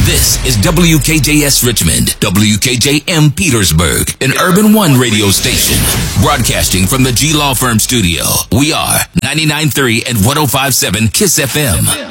This is WKJS Richmond, WKJM Petersburg, an Urban One radio station. Broadcasting from the G Law Firm studio. We are 99.3 and 105.7 KISS FM.